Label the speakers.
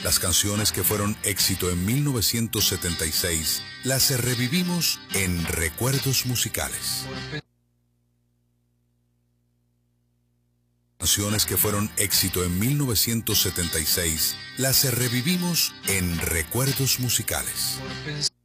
Speaker 1: Las canciones que fueron éxito en 1976 las revivimos en Recuerdos Musicales. Canciones que fueron éxito en 1976 las revivimos en Recuerdos Musicales.